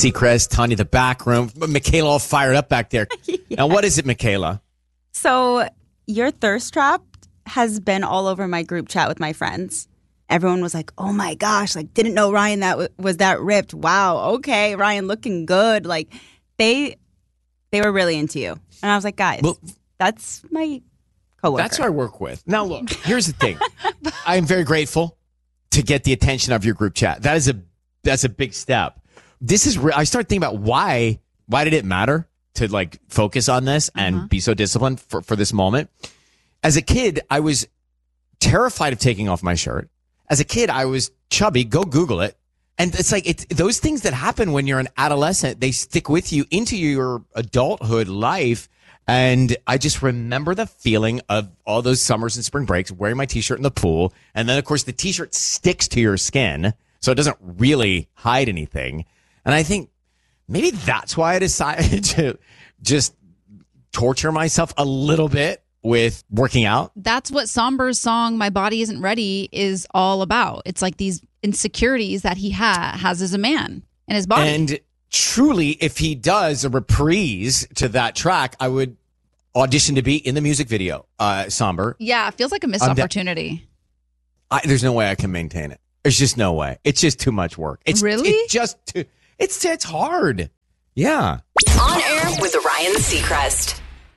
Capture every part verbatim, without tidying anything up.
Seacrest, Tanya, the back room. Michaela all fired up back there. Yeah. Now, what is it, Michaela? So your thirst trap has been all over my group chat with my friends. Everyone was like, oh my gosh, like, didn't know Ryan that w- was that ripped. Wow, okay, Ryan looking good. Like, they they were really into you. And I was like, guys, well, that's my coworker. That's who I work with. Now, look, here's the thing. I'm very grateful to get the attention of your group chat. That is a that's a big step. This is re- I started thinking about why why did it matter to like focus on this and uh-huh. be so disciplined for, for this moment. As a kid, I was terrified of taking off my shirt. As a kid, I was chubby. Go Google it. And it's like it's those things that happen when you're an adolescent, they stick with you into your adulthood life. And I just remember the feeling of all those summers and spring breaks, wearing my T-shirt in the pool. And then, of course, the T-shirt sticks to your skin, so it doesn't really hide anything. And I think maybe that's why I decided to just torture myself a little bit with working out. That's what Somber's song, My Body Isn't Ready, is all about. It's like these insecurities that he ha- has as a man in his body. And truly, if he does a reprise to that track, I would audition to be in the music video, uh, Somber. Yeah, it feels like a missed I'm opportunity. Da- I, there's no way I can maintain it. There's just no way. It's just too much work. It's really it's just too. It's it's hard. Yeah. On air with Ryan Seacrest.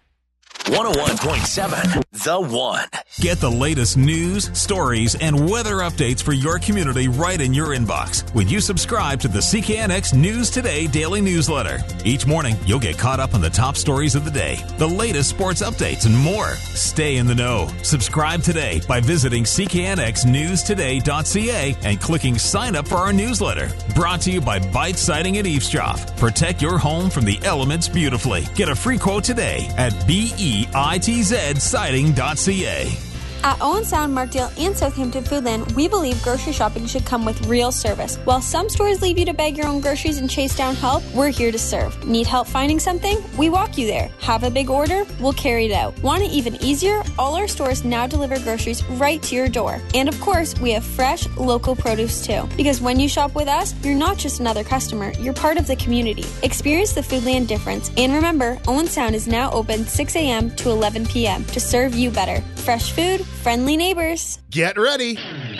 one oh one point seven The One. Get the latest news, stories, and weather updates for your community right in your inbox when you subscribe to the C K N X News Today daily newsletter. Each morning, you'll get caught up on the top stories of the day, the latest sports updates, and more. Stay in the know. Subscribe today by visiting c k n x news today dot c a and clicking sign up for our newsletter. Brought to you by Bite Siding and Eavesdrop. Protect your home from the elements beautifully. Get a free quote today at B E I T Z siding dot c a. At Owen Sound, Markdale, and Southampton Foodland, we believe grocery shopping should come with real service. While some stores leave you to bag your own groceries and chase down help, we're here to serve. Need help finding something? We walk you there. Have a big order? We'll carry it out. Want it even easier? All our stores now deliver groceries right to your door. And of course, we have fresh, local produce too. Because when you shop with us, you're not just another customer, you're part of the community. Experience the Foodland difference. And remember, Owen Sound is now open six a.m. to eleven p.m. to serve you better. Fresh food, friendly neighbors. Get ready.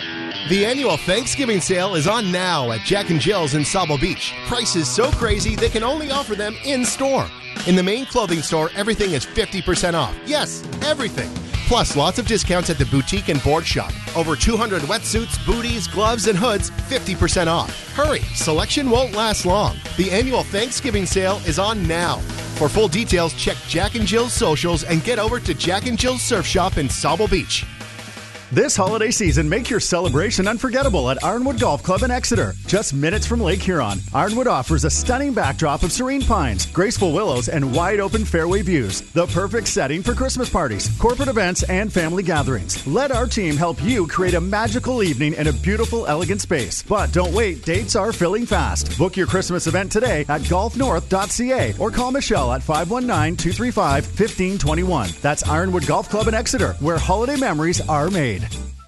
The annual Thanksgiving sale is on now at Jack and Jill's in Sauble Beach. Prices so crazy they can only offer them in-store. In the main clothing store, everything is fifty percent off. Yes, everything. Plus, lots of discounts at the boutique and board shop. Over two hundred wetsuits, booties, gloves, and hoods, fifty percent off. Hurry, selection won't last long. The annual Thanksgiving sale is on now. For full details, check Jack and Jill's socials and get over to Jack and Jill's Surf Shop in Sauble Beach. This holiday season, make your celebration unforgettable at Ironwood Golf Club in Exeter. Just minutes from Lake Huron, Ironwood offers a stunning backdrop of serene pines, graceful willows, and wide-open fairway views. The perfect setting for Christmas parties, corporate events, and family gatherings. Let our team help you create a magical evening in a beautiful, elegant space. But don't wait, dates are filling fast. Book your Christmas event today at golf north dot c a or call Michelle at five one nine, two three five, one five two one. That's Ironwood Golf Club in Exeter, where holiday memories are made.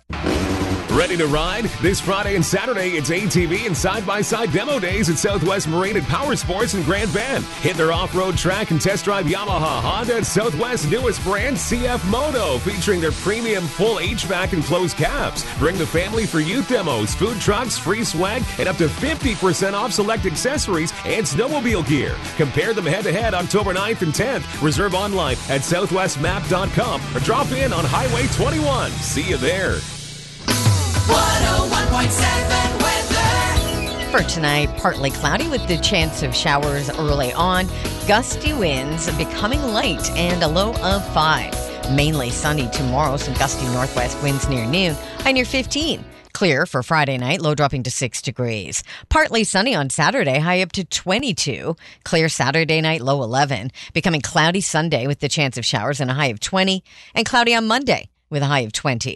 Ready to ride? This Friday and Saturday, it's A T V and side-by-side demo days at Southwest Marine and Power Sports in Grand Bend. Hit their off-road track and test drive Yamaha, Honda, and Southwest's newest brand, C F Moto, featuring their premium full H V A C and closed cabs. Bring the family for youth demos, food trucks, free swag, and up to fifty percent off select accessories and snowmobile gear. Compare them head-to-head October ninth and tenth. Reserve online at southwest map dot com or drop in on Highway twenty-one. See you there. one oh one point seven weather. For tonight, partly cloudy with the chance of showers early on. Gusty winds becoming light and a low of five. Mainly sunny tomorrow, some gusty northwest winds near noon. High near fifteen. Clear for Friday night, low dropping to six degrees. Partly sunny on Saturday, high up to twenty-two. Clear Saturday night, low eleven. Becoming cloudy Sunday with the chance of showers and a high of twenty. And cloudy on Monday with a high of twenty.